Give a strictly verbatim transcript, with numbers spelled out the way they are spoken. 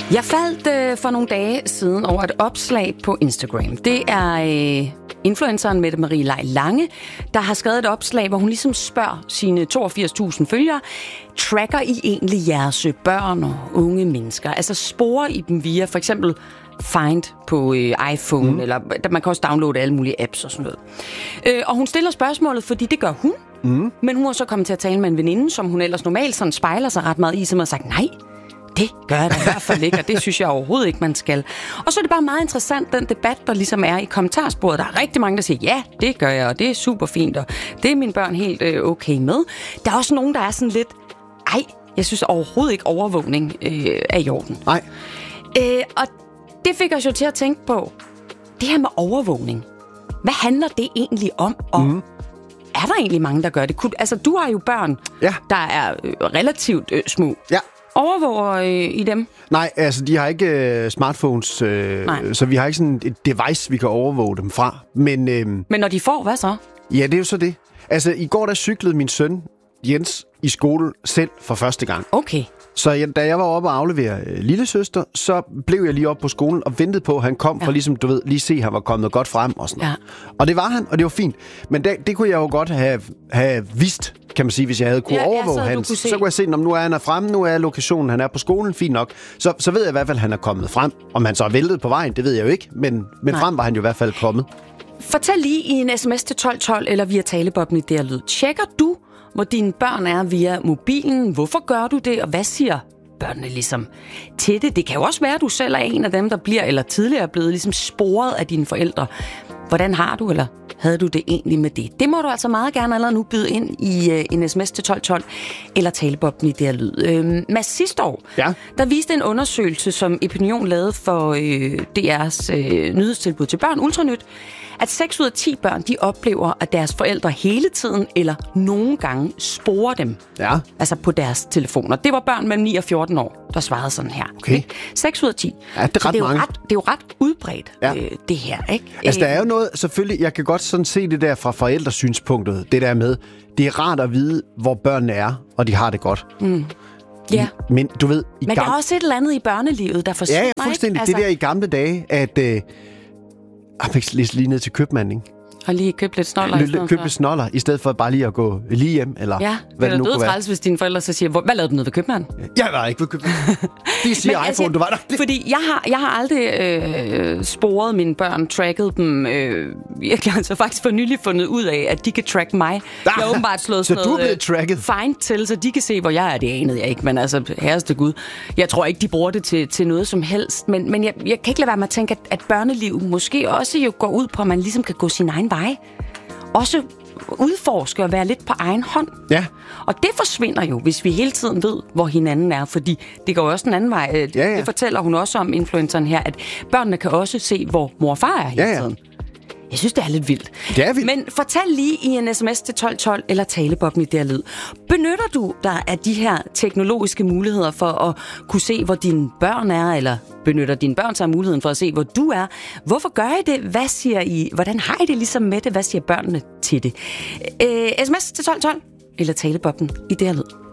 Jeg faldt øh, for nogle dage siden over et opslag på Instagram. Det er øh, influenceren Mette Marie Lej Lange, der har skrevet et opslag, hvor hun ligesom spørger sine toogfirs tusind følgere, tracker I egentlig jeres børn og unge mennesker? Altså sporer I dem via for eksempel Find på øh, iPhone, mm. eller man kan også downloade alle mulige apps og sådan noget. Øh, og hun stiller spørgsmålet, fordi det gør hun, mm. men hun har så kommet til at tale med en veninde, som hun ellers normalt sådan spejler sig ret meget i, som har sagt, nej, det gør jeg da i hvert fald ikke, og det synes jeg overhovedet ikke, man skal. Og så er det bare meget interessant, den debat, der ligesom er i kommentarsporet. Der er rigtig mange, der siger, ja, det gør jeg, og det er super fint, og det er mine børn helt øh, okay med. Der er også nogen, der er sådan lidt, ej, jeg synes overhovedet ikke, overvågning øh, er i orden. Nej. Øh, og det fik os jo til at tænke på, det her med overvågning, hvad handler det egentlig om? Og mm. er der egentlig mange, der gør det? Altså, du har jo børn, ja. der er øh, relativt øh, små. Ja. Overvåger øh, I dem? Nej, altså de har ikke øh, smartphones, øh, så vi har ikke sådan et device, vi kan overvåge dem fra. Men, øh, Men når de får, hvad så? Ja, det er jo så det. Altså i går der cyklede min søn Jens i skole selv for første gang. Okay. Så jeg, da jeg var oppe og aflevere øh, lillesøster, så blev jeg lige oppe på skolen og ventede på, at han kom, ja. for ligesom, du ved, lige se, at han var kommet godt frem og sådan noget. Ja. Og det var han, og det var fint. Men det, det kunne jeg jo godt have, have vidst, kan man sige, hvis jeg havde kunne ja, overvåge ja, så hans. Kunne så kunne jeg se, at nu er han er fremme, nu er lokationen, han er på skolen, fint nok. Så, så ved jeg i hvert fald, at han er kommet frem. Om han så er væltet på vejen, det ved jeg jo ikke, men, men frem var han jo i hvert fald kommet. Fortæl lige i en sms til tolv tolv eller via talebobben i D R Lyd. Tjekker du, hvor dine børn er via mobilen? Hvorfor gør du det, og hvad siger børnene ligesom til det? Det kan jo også være, at du selv er en af dem, der bliver, eller tidligere er blevet ligesom sporet af dine forældre. Hvordan har du, eller havde du det egentlig med det? Det må du altså meget gerne allerede nu byde ind i uh, en sms til tolv tolv eller talebobben i D R Lyd. Uh, Mads, sidste år, ja. der viste en undersøgelse, som Epinion lavede for uh, D R's uh, nyhedstilbud til børn, Ultranyt, at seks ud af ti børn, de oplever, at deres forældre hele tiden eller nogle gange sporer dem. Ja. Altså på deres telefoner. Det var børn mellem ni og fjorten år, der svarede sådan her. Okay. seks ud af ti. Ja, det er ret det er mange. Ret, det er jo ret udbredt, ja. øh, det her, ikke? Altså, der er jo noget, selvfølgelig, jeg kan godt sådan se det der fra forældresynspunktet, det der med, det er rart at vide, hvor børnene er, og de har det godt. Mm. Ja. Men du ved... I Men gam... der er også et eller andet i børnelivet, der forsvinder, Ja, ja, fuldstændig. Altså... Det der i gamle dage, at... Øh... Jeg fik læst lige ned til købmanden. Og lige købe lidt snoller i stedet købe lidt snoller, i stedet for bare lige at gå lige hjem, eller ja, hvad det nu kunne være. Ja, det er dødtræls, hvis dine forældre så siger, hvad lavede du nede ved købmanden? Jeg var ikke ved købmanden. De siger iPhone, altså, du var der. Fordi jeg har, jeg har aldrig øh, sporet mine børn, tracket dem. Øh, jeg har altså faktisk for nylig fundet ud af, at de kan track mig. Jeg har åbenbart slået sådan noget øh, find til, så de kan se, hvor jeg er. Det anede jeg ikke, men altså, herreste Gud. Jeg tror ikke, de bruger det til, til noget som helst. Men, men jeg, jeg kan ikke lade være med at tænke, at, at børneliv måske også jo går ud på, at man ligesom kan gå sin egen vej. Også udforske og være lidt på egen hånd. Ja. Og det forsvinder jo, hvis vi hele tiden ved, hvor hinanden er, fordi det går også den anden vej. Ja, ja. Det fortæller hun også om, influenceren her, at børnene kan også se, hvor mor og far er hele ja, ja. tiden. Jeg synes, det er lidt vildt. Det er vildt. Men fortæl lige i en sms til tolv tolv eller talebobben i D R Lyd. Benytter du dig af de her teknologiske muligheder for at kunne se, hvor dine børn er, eller benytter dine børn sig af muligheden for at se, hvor du er? Hvorfor gør I det? Hvad siger I? Hvordan har I det ligesom med det? Hvad siger børnene til det? Øh, sms til tolv tolv eller talebobben i D R Lyd.